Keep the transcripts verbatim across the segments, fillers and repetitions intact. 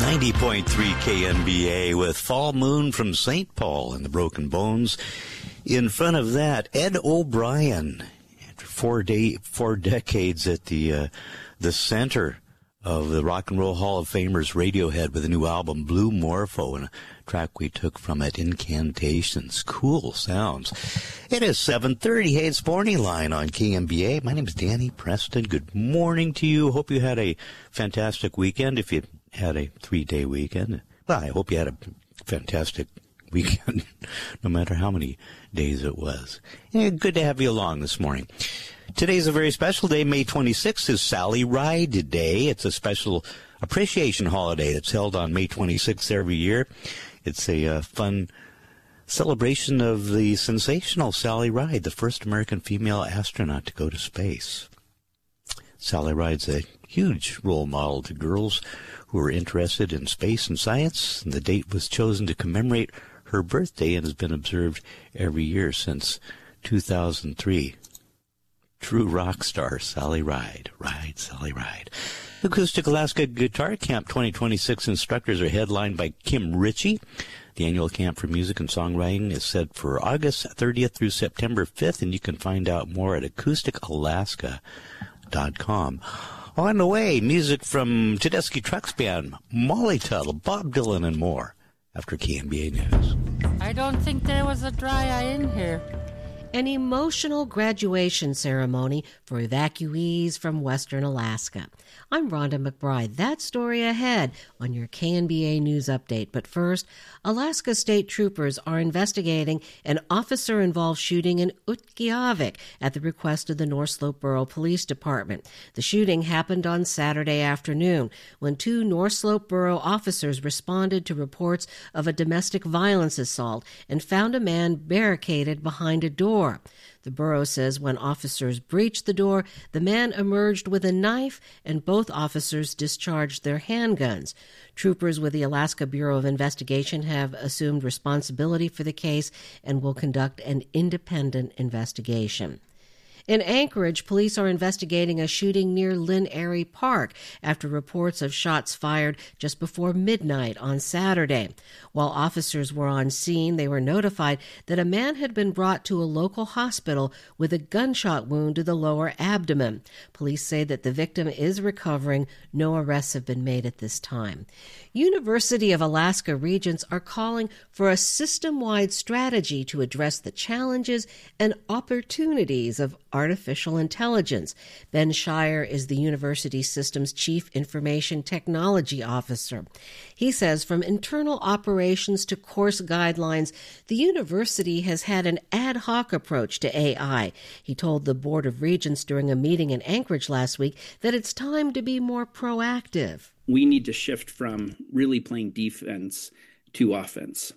ninety point three K M B A with Fall Moon from Saint Paul and the Broken Bones. In front of that, Ed O'Brien, after four day, four decades at the uh, the center of the Rock and Roll Hall of Famers, Radiohead, with a new album, Blue Morpho, and a track we took from it, Incantations. Cool sounds. It is seven thirty. Hey, it's Morning Line on K M B A. My name is Danny Preston. Good morning to you. Hope you had a fantastic weekend. If you had a three-day weekend, well, I hope you had a fantastic weekend, no matter how many days it was. Yeah, good to have you along this morning. Today's a very special day. May twenty-sixth is Sally Ride Day. It's a special appreciation holiday that's held on May twenty-sixth every year. It's a uh, fun celebration of the sensational Sally Ride, the first American female astronaut to go to space. Sally Ride's a huge role model to girls who are interested in space and science, and the date was chosen to commemorate her birthday and has been observed every year since two thousand three. True rock star, Sally Ride. Ride, Sally Ride. Acoustic Alaska Guitar Camp twenty twenty-six instructors are headlined by Kim Ritchie. The annual camp for music and songwriting is set for August thirtieth through September fifth, and you can find out more at acoustic alaska dot com. On the way, music from Tedeschi Trucks Band, Molly Tuttle, Bob Dylan, and more after K M B A News. I don't think there was a dry eye in here. An emotional graduation ceremony for evacuees from Western Alaska. I'm Rhonda McBride. That story ahead on your K N B A News Update. But first, Alaska State Troopers are investigating an officer-involved shooting in Utqiagvik at the request of the North Slope Borough Police Department. The shooting happened on Saturday afternoon when two North Slope Borough officers responded to reports of a domestic violence assault and found a man barricaded behind a door. The borough says when officers breached the door, the man emerged with a knife and both officers discharged their handguns. Troopers with the Alaska Bureau of Investigation have assumed responsibility for the case and will conduct an independent investigation. In Anchorage, police are investigating a shooting near Lynn Airy Park after reports of shots fired just before midnight on Saturday. While officers were on scene, they were notified that a man had been brought to a local hospital with a gunshot wound to the lower abdomen. Police say that the victim is recovering. No arrests have been made at this time. University of Alaska regents are calling for a system-wide strategy to address the challenges and opportunities of artificial intelligence. Ben Shire is the university system's chief information technology officer. He says from internal operations to course guidelines, the university has had an ad hoc approach to A I. He told the Board of Regents during a meeting in Anchorage last week that it's time to be more proactive. We need to shift from really playing defense to offense.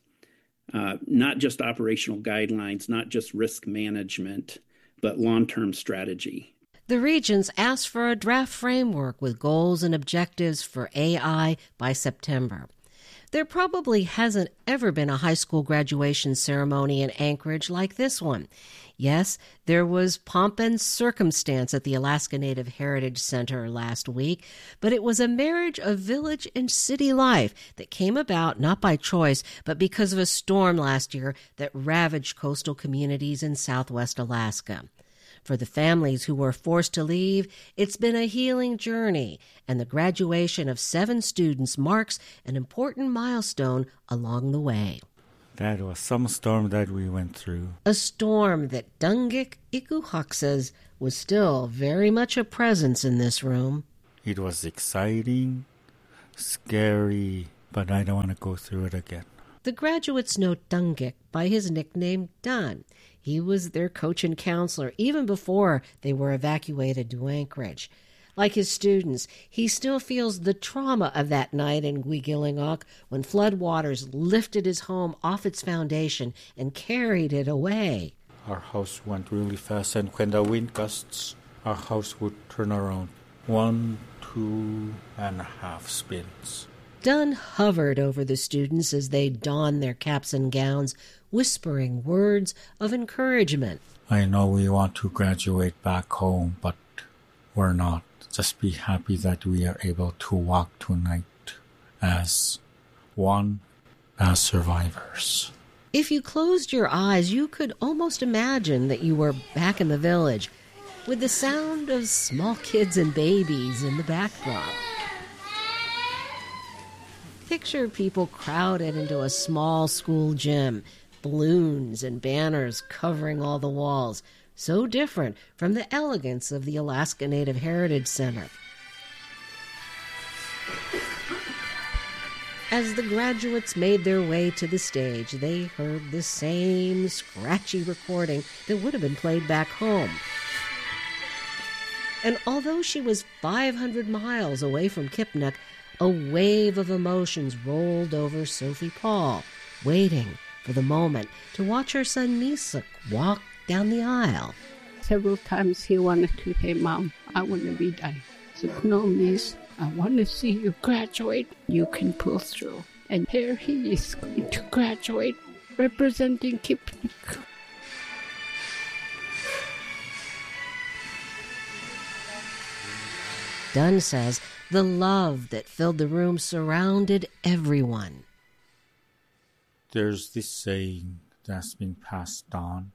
Uh, not just operational guidelines, not just risk management, but long-term strategy. The regents asked for a draft framework with goals and objectives for A I by September. There probably hasn't ever been a high school graduation ceremony in Anchorage like this one. Yes, there was pomp and circumstance at the Alaska Native Heritage Center last week, but it was a marriage of village and city life that came about not by choice, but because of a storm last year that ravaged coastal communities in southwest Alaska. For the families who were forced to leave, it's been a healing journey, and the graduation of seven students marks an important milestone along the way. That was some storm that we went through. A storm that Dungik Ikuhak says was still very much a presence in this room. It was exciting, scary, but I don't want to go through it again. The graduates know Dungik by his nickname Dun. He was their coach and counselor even before they were evacuated to Anchorage. Like his students, he still feels the trauma of that night in Guigilingok when floodwaters lifted his home off its foundation and carried it away. Our house went really fast, and when the wind gusts, our house would turn around. One, two and a half spins. Dunn hovered over the students as they donned their caps and gowns, whispering words of encouragement. I know we want to graduate back home, but we're not. Just be happy that we are able to walk tonight as one, as survivors. If you closed your eyes, you could almost imagine that you were back in the village, with the sound of small kids and babies in the backdrop. Picture people crowded into a small school gym, balloons and banners covering all the walls, so different from the elegance of the Alaska Native Heritage Center. As the graduates made their way to the stage, they heard the same scratchy recording that would have been played back home. And although she was five hundred miles away from Kipnuk, a wave of emotions rolled over Sophie Paul, waiting for the moment to watch her son Misuk walk down the aisle. Several times he wanted to say, Mom, I want to be done. I said, no, Miss, I want to see you graduate. You can pull through. And here he is going to graduate, representing Kipnuk. Dunn says the love that filled the room surrounded everyone. There's this saying that's been passed on.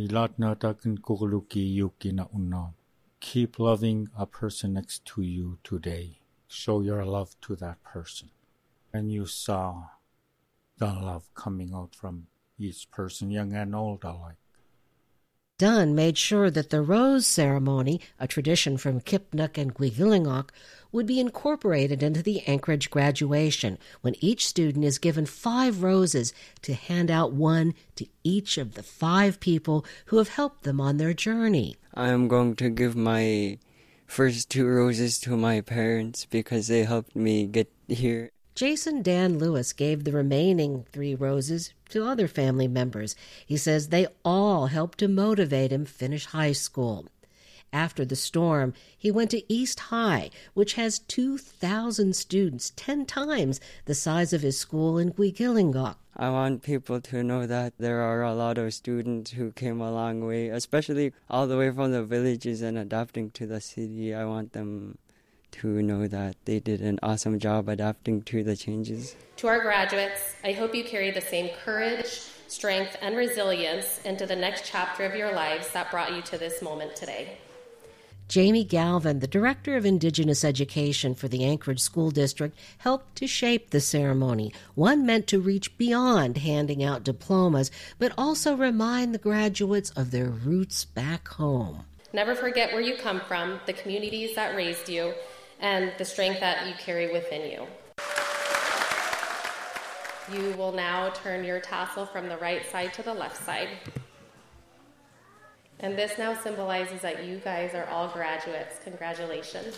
Keep loving a person next to you today. Show your love to that person. And you saw the love coming out from each person, young and old alike. Dunn made sure that the rose ceremony, a tradition from Kipnuk and Kwigillingok, would be incorporated into the Anchorage graduation, when each student is given five roses to hand out one to each of the five people who have helped them on their journey. I am going to give my first two roses to my parents because they helped me get here. Jason Dan Lewis gave the remaining three roses to other family members. He says they all helped to motivate him finish high school. After the storm, he went to East High, which has two thousand students, ten times the size of his school in Kwigillingok. I want people to know that there are a lot of students who came a long way, especially all the way from the villages and adapting to the city. I want them to know that they did an awesome job adapting to the changes. To our graduates, I hope you carry the same courage, strength, and resilience into the next chapter of your lives that brought you to this moment today. Jamie Galvin, the Director of Indigenous Education for the Anchorage School District, helped to shape the ceremony, one meant to reach beyond handing out diplomas, but also remind the graduates of their roots back home. Never forget where you come from, the communities that raised you, and the strength that you carry within you. You will now turn your tassel from the right side to the left side. And this now symbolizes that you guys are all graduates. Congratulations.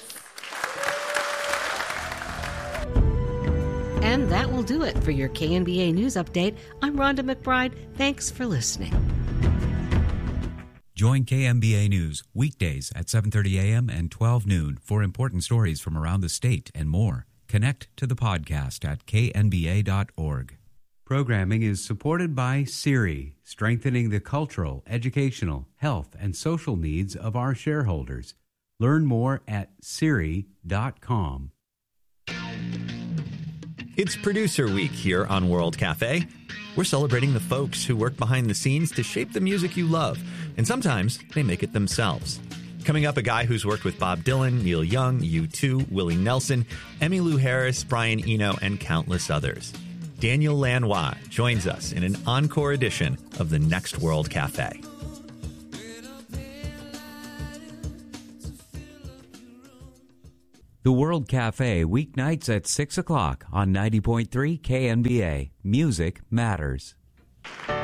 And that will do it for your K N B A News Update. I'm Rhonda McBride. Thanks for listening. Join K M B A News weekdays at seven thirty a.m. and twelve noon for important stories from around the state and more. Connect to the podcast at k n b a dot org. Programming is supported by Siri, strengthening the cultural, educational, health, and social needs of our shareholders. Learn more at siri dot com. It's Producer Week here on World Cafe. We're celebrating the folks who work behind the scenes to shape the music you love, and sometimes they make it themselves. Coming up, a guy who's worked with Bob Dylan, Neil Young, U two, Willie Nelson, Emmylou Harris, Brian Eno, and countless others. Daniel Lanois joins us in an encore edition of the Next World Cafe. The World Cafe, weeknights at six o'clock on ninety point three K N B A. Music matters.